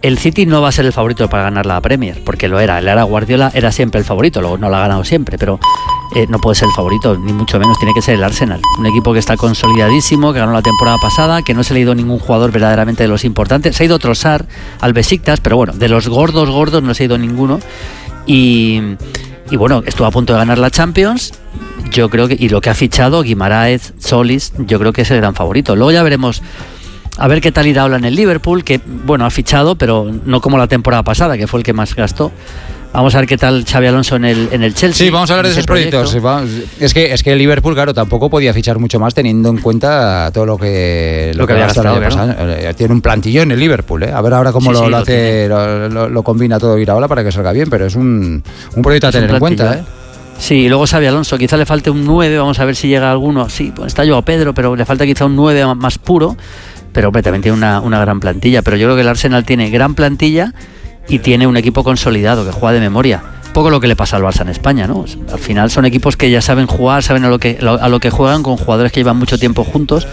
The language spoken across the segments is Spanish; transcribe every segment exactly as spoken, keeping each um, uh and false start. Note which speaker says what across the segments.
Speaker 1: el City no va a ser el favorito para ganar la Premier, porque lo era. El era Guardiola era siempre el favorito, luego no lo ha ganado siempre, pero eh, no puede ser el favorito, ni mucho menos. Tiene que ser el Arsenal, un equipo que está consolidadísimo, que ganó la temporada pasada, que no se le ha ido ningún jugador verdaderamente de los importantes. Se ha ido Trossard al Besiktas, pero bueno, de los gordos, gordos no se ha ido ninguno. Y, y bueno, estuvo a punto de ganar la Champions. Yo creo que, y lo que ha fichado, Guimaraes, Solis, yo creo que es el gran favorito. Luego ya veremos a ver qué tal Iraola en el Liverpool, que bueno, ha fichado, pero no como la temporada pasada, que fue el que más gastó. Vamos a ver qué tal Xabi Alonso en el, en el Chelsea.
Speaker 2: Sí, vamos a hablar de esos proyectos. Es que, es que el Liverpool, claro, tampoco podía fichar mucho más teniendo en cuenta todo lo que,
Speaker 1: lo, lo que, que había gastado.
Speaker 2: Claro. Tiene un plantillón el Liverpool, ¿eh? A ver ahora cómo sí, lo, sí, lo, hace, lo, lo, lo combina todo Iraola para que salga bien, pero es un, un proyecto a es tener en cuenta, ¿eh?
Speaker 1: Sí, y luego Xabi Alonso, quizá le falte un nueve, vamos a ver si llega alguno. Sí, pues está Joao Pedro, pero le falta quizá un nueve más puro. Pero hombre, también tiene una, una gran plantilla. Pero yo creo que el Arsenal tiene gran plantilla y tiene un equipo consolidado que juega de memoria. Poco lo que le pasa al Barça en España, ¿no? Al final son equipos que ya saben jugar, saben a lo que, a lo que juegan, con jugadores que llevan mucho tiempo juntos.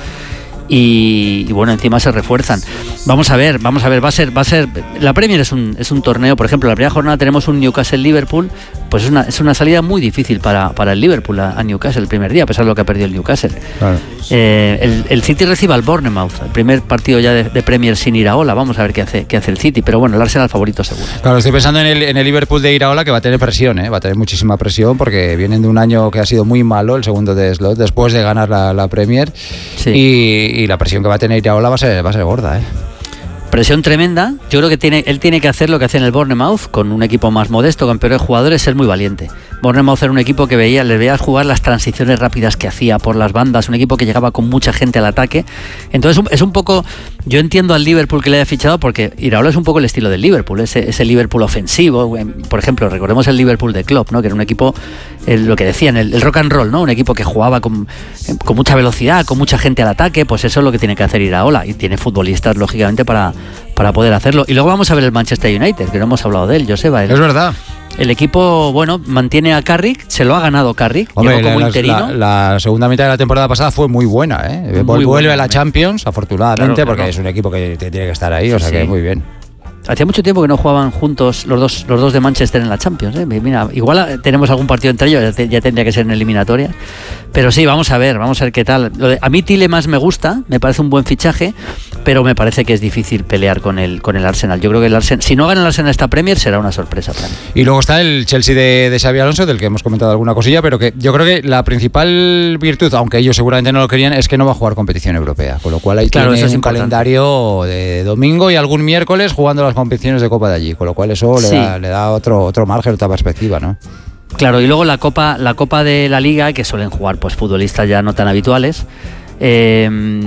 Speaker 1: Y, y bueno, encima se refuerzan. Vamos a ver, vamos a ver, va a ser, va a ser. La Premier es un, es un torneo, por ejemplo, la primera jornada tenemos un Newcastle-Liverpool, pues es una, es una salida muy difícil para, para el Liverpool a, a Newcastle el primer día, a pesar de lo que ha perdido el Newcastle. Claro. Eh, el, el City recibe al Bournemouth, el primer partido ya de, de Premier sin Iraola, vamos a ver qué hace, qué hace el City, pero bueno, el Arsenal favorito seguro.
Speaker 2: Claro, estoy pensando en el, en el Liverpool de Iraola, que va a tener presión, ¿eh? Va a tener muchísima presión, porque vienen de un año que ha sido muy malo, el segundo de Slot, después de ganar la, la Premier, sí. y, y la presión que va a tener Iraola va a ser, va a ser gorda, ¿eh?
Speaker 1: Presión tremenda. Yo creo que tiene, él tiene que hacer lo que hace en el Bournemouth, con un equipo más modesto, con peores jugadores, ser muy valiente. Bournemouth era un equipo que veía, le veía jugar las transiciones rápidas que hacía por las bandas, un equipo que llegaba con mucha gente al ataque. Entonces es un poco, yo entiendo al Liverpool que le haya fichado, porque Iraola es un poco el estilo del Liverpool, ese, ese Liverpool ofensivo. Por ejemplo, recordemos el Liverpool de Klopp, ¿no? Que era un equipo, el, lo que decían, el, el rock and roll, ¿no? Un equipo que jugaba con, con mucha velocidad, con mucha gente al ataque. Pues eso es lo que tiene que hacer Iraola, y tiene futbolistas, lógicamente, para para poder hacerlo. Y luego vamos a ver el Manchester United, que no hemos hablado de él, Joseba. El,
Speaker 2: es verdad.
Speaker 1: El equipo, bueno, mantiene a Carrick, se lo ha ganado Carrick,
Speaker 2: Hombre,
Speaker 1: llegó como
Speaker 2: la,
Speaker 1: interino.
Speaker 2: La, la segunda mitad de la temporada pasada fue muy buena, ¿eh? Muy Vuelve buena, a la Champions, afortunadamente, claro, porque claro. es un equipo que tiene que estar ahí, o sea sí. que muy bien.
Speaker 1: Hacía mucho tiempo que no jugaban juntos los dos los dos de Manchester en la Champions, ¿eh? Mira, igual tenemos algún partido entre ellos, ya, te, ya tendría que ser en eliminatoria. Pero sí, vamos a ver, vamos a ver qué tal. Lo de, a mí Tielemans me gusta, me parece un buen fichaje, pero me parece que es difícil pelear con el con el Arsenal. Yo creo que el Arsenal, si no gana el Arsenal esta Premier, será una sorpresa para mí.
Speaker 2: Y luego está el Chelsea de, de Xabi Alonso, del que hemos comentado alguna cosilla, pero que yo creo que la principal virtud, aunque ellos seguramente no lo querían, es que no va a jugar competición europea, con lo cual ahí claro, tiene un importante. calendario de domingo y algún miércoles jugando las competiciones de Copa de allí, con lo cual eso sí. le da, le da otro otro margen, otra perspectiva, ¿no?
Speaker 1: Claro, y luego la Copa la Copa de la Liga, que suelen jugar pues futbolistas ya no tan habituales. Eh,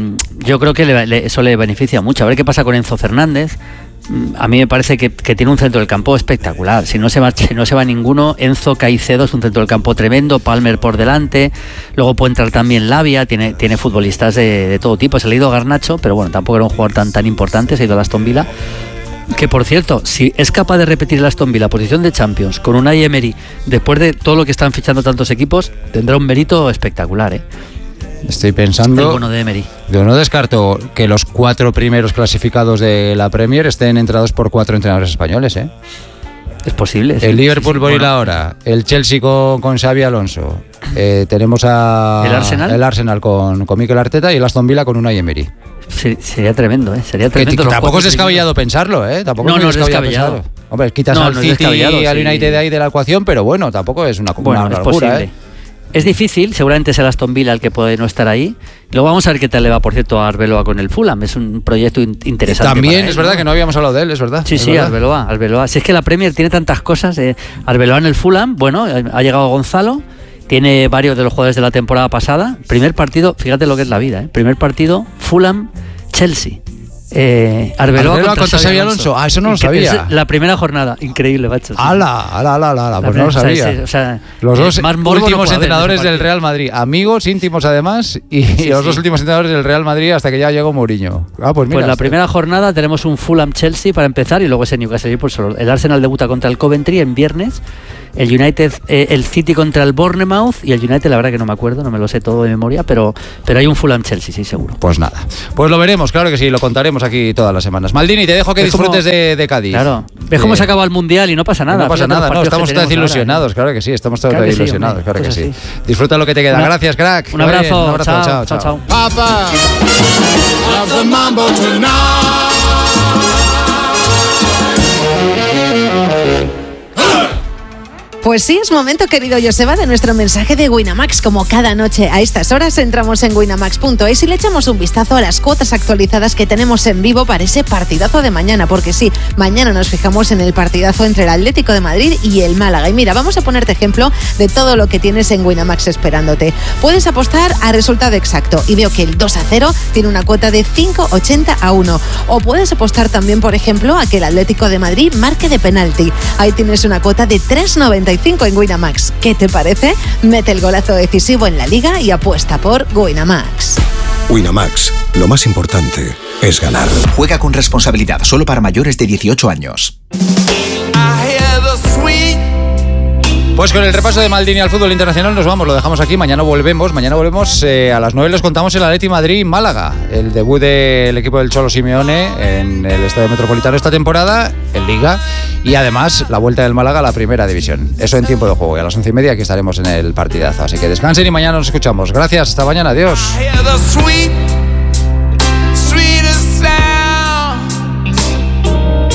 Speaker 1: yo creo que le, le, eso le beneficia mucho. A ver qué pasa con Enzo Fernández. A mí me parece que, que tiene un centro del campo espectacular. Si no se va, si no se va ninguno, Enzo, Caicedo es un centro del campo tremendo, Palmer por delante, luego puede entrar también Lavia, tiene, tiene futbolistas de, de todo tipo. Se le ha ido Garnacho, pero bueno, tampoco era un jugador tan, tan importante, se ha ido a Aston Villa. Que por cierto, si es capaz de repetir el Aston Villa posición de Champions con Unai Emery, después de todo lo que están fichando tantos equipos, tendrá un mérito espectacular, ¿eh?
Speaker 2: Estoy pensando.
Speaker 1: El bono de Emery.
Speaker 2: Yo no descarto que los cuatro primeros clasificados de la Premier estén entrados por cuatro entrenadores españoles, ¿eh?
Speaker 1: Es posible. Sí,
Speaker 2: el Liverpool
Speaker 1: sí, sí,
Speaker 2: por
Speaker 1: bueno.
Speaker 2: ahora, el Chelsea con, con Xabi Alonso, eh, tenemos a
Speaker 1: el Arsenal,
Speaker 2: el Arsenal con, con Mikel Arteta y el Aston Villa con Unai Emery.
Speaker 1: Sí, sería tremendo, ¿eh? Sería tremendo.
Speaker 2: Que, tampoco es descabellado pensarlo, ¿eh? Tampoco
Speaker 1: no,
Speaker 2: es
Speaker 1: no
Speaker 2: descabellado.
Speaker 1: es descabellado.
Speaker 2: Pensarlo. Hombre, quitas no, al no City y al United sí. de ahí de la ecuación, pero bueno, tampoco es una,
Speaker 1: bueno,
Speaker 2: una
Speaker 1: es
Speaker 2: locura,
Speaker 1: posible.
Speaker 2: ¿eh?
Speaker 1: Es difícil, seguramente es el Aston Villa el que puede no estar ahí. Luego vamos a ver qué tal le va, por cierto, a Arbeloa con el Fulham. Es un proyecto interesante.
Speaker 2: También
Speaker 1: él,
Speaker 2: es verdad ¿no? que no habíamos hablado de él, es verdad.
Speaker 1: Sí,
Speaker 2: es
Speaker 1: sí,
Speaker 2: verdad.
Speaker 1: Arbeloa, Arbeloa. Si es que la Premier tiene tantas cosas. Eh, Arbeloa en el Fulham, bueno, ha llegado Gonzalo, tiene varios de los jugadores de la temporada pasada. Primer partido, fíjate lo que es la vida, ¿eh? Primer partido, Fulham, Chelsea. Eh, Arbeloa,
Speaker 2: Arbeloa
Speaker 1: contra,
Speaker 2: contra Xabi Alonso. Alonso. Ah, eso no lo sabía.
Speaker 1: La primera jornada, increíble, macho.
Speaker 2: ¡Hala! ¡Hala, hala, hala! Pues no lo sabía.
Speaker 1: O sea, o sea,
Speaker 2: los dos
Speaker 1: más
Speaker 2: últimos no entrenadores del Real Madrid, amigos íntimos además, y, sí, y los sí. dos últimos entrenadores del Real Madrid hasta que ya llegó Mourinho. Ah, pues mira.
Speaker 1: Pues la
Speaker 2: este.
Speaker 1: primera jornada tenemos un Fulham Chelsea para empezar y luego ese Newcastle. Pues el Arsenal debuta contra el Coventry en viernes. el United, eh, el City contra el Bournemouth y el United, la verdad que no me acuerdo, no me lo sé todo de memoria, pero, pero hay un Fulham-Chelsea, sí, seguro.
Speaker 2: Pues nada, pues lo veremos, claro que sí, lo contaremos aquí todas las semanas. Maldini, te dejo que disfrutes
Speaker 1: cómo,
Speaker 2: de, de Cádiz.
Speaker 1: Claro, ves cómo se acaba el Mundial y no pasa nada.
Speaker 2: No pasa nada, no, estamos todos ilusionados, ahora, claro que sí, estamos todos claro ilusionados, sí, hombre, claro que sí. sí. Disfruta lo que te queda, Una, gracias, crack.
Speaker 1: Un abrazo, un abrazo, chao, chao, chao. chao. Papa,
Speaker 3: Pues sí, es momento, querido Joseba, de nuestro mensaje de Winamax. Como cada noche a estas horas entramos en winamax punto es y le echamos un vistazo a las cuotas actualizadas que tenemos en vivo para ese partidazo de mañana, porque sí, mañana nos fijamos en el partidazo entre el Atlético de Madrid y el Málaga. Y mira, vamos a ponerte ejemplo de todo lo que tienes en Winamax esperándote. Puedes apostar a resultado exacto y veo que el dos a cero tiene una cuota de cinco ochenta a uno. O puedes apostar también, por ejemplo, a que el Atlético de Madrid marque de penalti. Ahí tienes una cuota de tres noventa y cinco en Winamax. ¿Qué te parece? Mete el golazo decisivo en la liga y apuesta por Winamax.
Speaker 4: Winamax, lo más importante es ganar.
Speaker 5: Juega con responsabilidad, solo para mayores de dieciocho años.
Speaker 2: Pues con el repaso de Maldini al fútbol internacional nos vamos, lo dejamos aquí, mañana volvemos, mañana volvemos eh, a las nueve les contamos el Atleti Madrid-Málaga, el debut del equipo del Cholo Simeone en el Estadio Metropolitano esta temporada, en Liga, y además la vuelta del Málaga a la primera división, eso en tiempo de juego, y a las once y media aquí estaremos en el partidazo, así que descansen y mañana nos escuchamos, gracias, hasta mañana, adiós.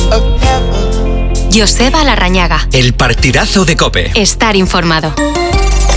Speaker 6: Joseba Larrañaga.
Speaker 5: El partidazo de COPE.
Speaker 6: Estar informado.